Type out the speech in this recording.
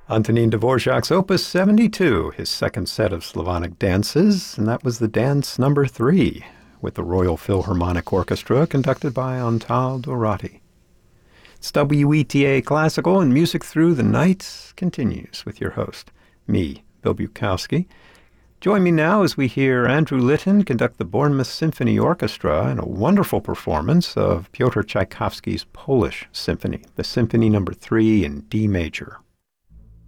Antonin Dvorak's Opus 72, his second set of Slavonic dances, and that was the dance number 3 with the Royal Philharmonic Orchestra conducted by Antal Dorati. It's WETA Classical, and Music Through the Night continues with your host, me, Bill Bukowski. Join me now as we hear Andrew Litton conduct the Bournemouth Symphony Orchestra in a wonderful performance of Piotr Tchaikovsky's Polish Symphony, the Symphony No. 3 in D major.